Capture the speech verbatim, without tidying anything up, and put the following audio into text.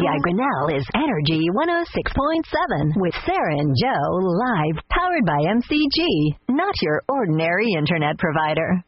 I. Grinnell is Energy one oh six point seven with Sarah and Joe live, powered by M C G, not your ordinary internet provider.